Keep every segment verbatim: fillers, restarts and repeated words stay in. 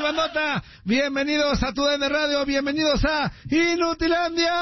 bandota? Bienvenidos a Tu D N Radio, bienvenidos a Inutilandia.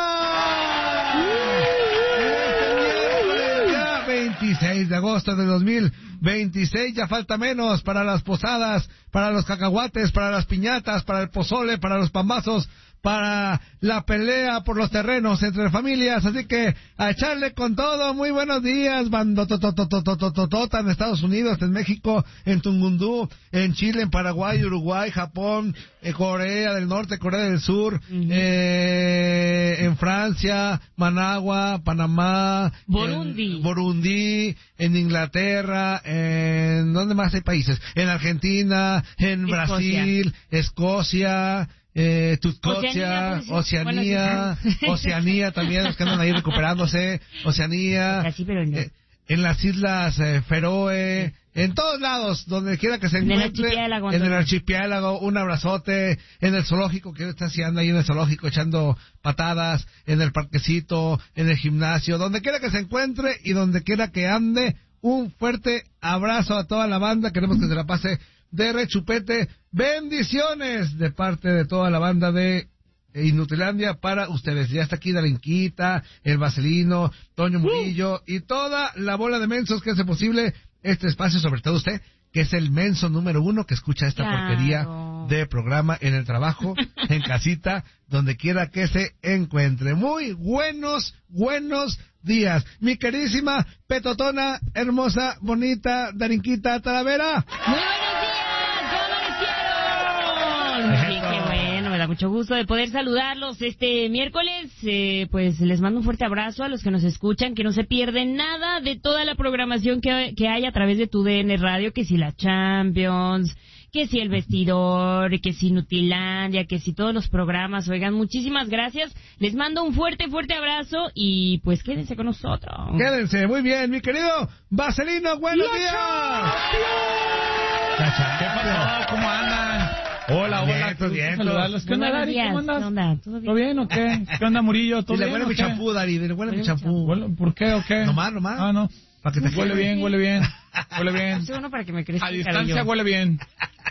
Ya veintiséis de agosto de dos mil veintiséis, ya falta menos para las posadas, para los cacahuates, para las piñatas, para el pozole, para los pambazos, para la pelea por los terrenos entre familias, así que a echarle con todo. Muy buenos días, bandototototototota en Estados Unidos, en México, en Tungundú, en Chile, en Paraguay, Uruguay, Japón, en Corea del Norte, Corea del Sur, uh-huh. eh, en Francia, Managua, Panamá, Burundi, en Burundi, en Inglaterra, en ¿dónde más hay países? En Argentina, en Escocia. Brasil, Escocia. Eh, Tutcocia, Oceanía, Oceanía, bueno, Oceanía también, los que andan ahí recuperándose, Oceanía, Así, pero no. eh, en las islas eh, Feroe, en todos lados, donde quiera que se en encuentre, el archipiélago, en el archipiélago, un abrazote, en el zoológico, que está haciendo ahí en el zoológico echando patadas, en el parquecito, en el gimnasio, donde quiera que se encuentre y donde quiera que ande, un fuerte abrazo a toda la banda, queremos que se la pase de rechupete. Bendiciones de parte de toda la banda de Inutilandia para ustedes. Ya está aquí Darinquita, el Vaselino, Toño Murillo uh. y toda la bola de mensos que hace posible este espacio, sobre todo usted, que es el menso número uno que escucha esta claro. porquería de programa en el trabajo, en casita, donde quiera que se encuentre. Muy buenos, buenos días. Mi queridísima, petotona, hermosa, bonita, Darinquita Talavera. Muy buenos días. Sí, qué bueno, me da mucho gusto de poder saludarlos este miércoles. Eh, pues les mando un fuerte abrazo a los que nos escuchan, que no se pierden nada de toda la programación que, que hay a través de Tu D N Radio, que si la Champions, que si el vestidor, que si Inutilandia, que si todos los programas. Oigan, muchísimas gracias. Les mando un fuerte, fuerte abrazo y pues quédense con nosotros. Quédense, muy bien, mi querido Vaselino, buenos días. ¿Qué pasó? ¿Cómo andan? Hola, bien, hola, todo bien. Saludarlos. ¿Qué onda, Dari? ¿Cómo andas? ¿Qué onda? ¿Todo bien? ¿Todo bien o qué? ¿Qué onda, Murillo? ¿Todo sí, bien? Le huele mi champú, Dari, le huele mi champú. ¿Por qué o qué? Nomás, nomás. Ah, no. Para que te huele quede. bien, huele bien. Huele bien. Es uno para que me crezca A el distancia cabello. huele bien.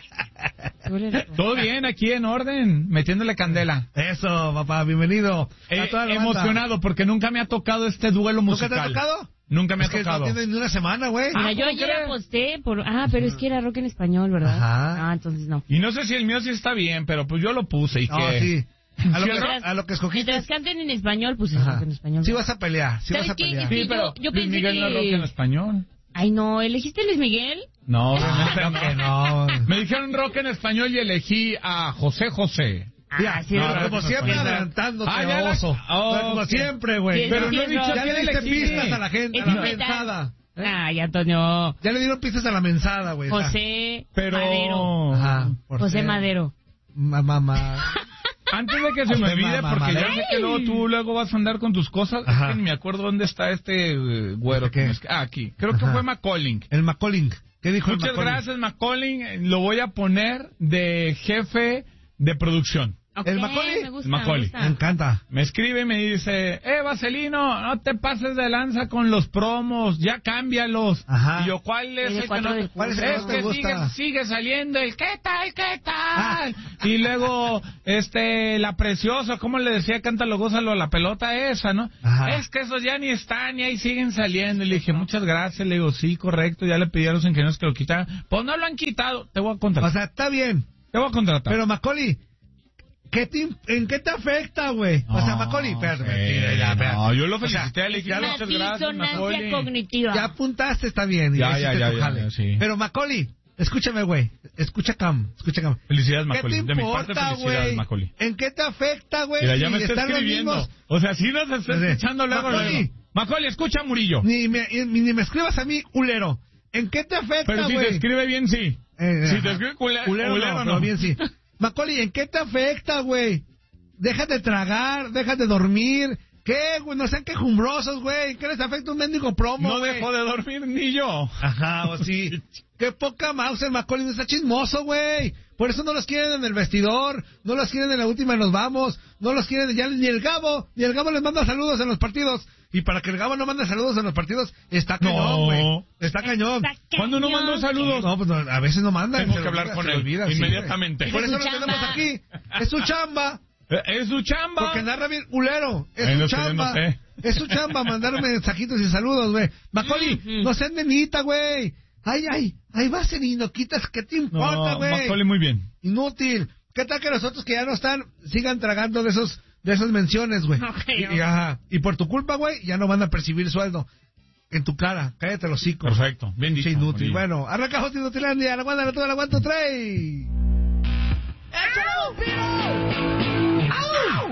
Huele Todo bien, aquí en orden, metiéndole candela. Eso, papá, bienvenido. Eh, a toda la emocionado banda. porque nunca me ha tocado este duelo musical. ¿Nunca te ha tocado? Nunca me es ha que tocado. No tiene ni una semana, güey. Mira, Ah, yo ¿cómo ayer crees? aposté por... Ah, pero es que era rock en español, ¿verdad? Ajá. Ah, entonces no. Y no sé si el mío sí está bien, pero pues yo lo puse y No, que... sí. A lo, Sí, que, mientras- a lo que escogiste. Mientras canten en español, pues es Ajá. rock en español. Sí vas a pelear, sí ¿Sabes vas a qué? pelear. Es que Sí, pero yo- yo Luis pensé Miguel que- no es rock en español. Ay, no, ¿elegiste Luis Miguel? No, obviamente Ah, no. que no. Me dijeron rock en español y elegí a José José. Ya, sí, no, es rock como en siempre español. adelantándote, Ah, ya la- oso. Oh, como ok. siempre, güey. Sí, Pero sí, no he es dicho, rock. ya le diste elegí. pistas a la gente, a Es la metal. mensada. ¿Eh? Ay, Antonio. Ya le dieron pistas a la mensada, güey. José Pero... Madero. Ajá. por José ser- Madero. Ma- Mamá. Antes de que se me José olvide, Mamá, porque ya Madero. sé que luego tú luego vas a andar con tus cosas, es Ajá. que ni me acuerdo dónde está este eh, güero. ¿Qué? que me es- Ah, aquí. Creo que Ajá. fue Macaulay. El Macaulay. ¿Qué dijo Muchas el Macaulay? gracias, Macaulay. Lo voy a poner de jefe de producción. Ok, ¿El Macaulay? me gusta, Macaulay. me gusta. Me encanta. Me escribe y me dice, eh, Vaselino, no te pases de lanza con los promos, ya cámbialos. Ajá. Y yo, ¿cuál es El el que cuatro no del te... ¿Cuál es el que Es no te que gusta? sigue, sigue saliendo el ¿qué tal, qué tal? Ah. Y luego, este, la preciosa, ¿cómo le decía? Cántalo, gózalo, la pelota esa, ¿no? Ajá. Es que esos ya ni están y ahí siguen saliendo. Y le dije, muchas gracias. Le digo, sí, correcto, ya le pedí a los ingenieros que lo quitaran. Pues no lo han quitado, te voy a O contratar. sea, está bien. te voy a contratar. Pero Macaulay, ¿qué te, im- ¿en qué te afecta, güey? O sea, No, Macaulay, espérate, sí, mentira, ya, espérate. no, yo lo O sea, felicité, le dije, ya lo- muchas Una gracias, disonancia Macaulay. cognitiva. Ya apuntaste, está bien. Ya, hiciste ya, ya, tu ya, jale. ya, sí. Pero Macaulay, escúchame, güey. Escucha Cam, escucha Cam. Felicidades, ¿Qué Macaulay. te De mi parte, importa, felicidades, güey? Macaulay. ¿En qué te afecta, güey? Mira, ya si me está están los escribiendo. mismos? O sea, si nos está Sí. escuchando luego, Macaulay. luego. Macaulay, escucha a Murillo. Ni me, ni, ni me escribas a mí, culero. ¿En qué te afecta, Pero si güey? te escribe bien, sí. Eh, si ajá. te escribe culero, culero, culero no, no. pero bien sí. Macaulay, ¿en qué te afecta, güey? Deja de tragar, deja de dormir. ¿Qué, güey? No sean quejumbrosos, güey. ¿Qué les afecta un mendigo promo, No güey? dejo de dormir ni yo. Ajá, o sí. Qué poca mouse el Macaulay, no está chismoso, güey. Por eso no los quieren en el vestidor, no los quieren en la última y nos vamos, no los quieren ya ni el Gabo, ni el Gabo les manda saludos en los partidos. Y para que el Gabo no mande saludos en los partidos, está cañón, güey. No. Está cañón. Está ¿Cuándo no mandó saludos? No, pues no, a veces no manda. Tengo se que le hablar olvida, con se le él olvida, sí, inmediatamente. güey. Por Es eso su lo tenemos chamba. aquí. Es su chamba. Eh, Es su chamba. Porque narra bien culero. Es Bueno, su eso yo chamba. no sé. Es su chamba mandar mensajitos y saludos, güey. Macaulay, Ujú. no seas nenita, güey. Ay, ay, ahí vas en inoquitas. ¿Qué te importa, No, güey? Macaulay muy bien. Inútil. ¿Qué tal que los otros que ya no están sigan tragando de esos de esas menciones, güey? Ok, y, ok. y, ajá, y por tu culpa, güey, ya no van a percibir sueldo. En tu cara. Cállate los hocico. Perfecto. Bien dicho. Pinche inútil. Macaulay. Bueno, arrancamos Inutilandia. La guanda, la toda, la aguanto, tres. ¡Échale un tiro! ¡Au!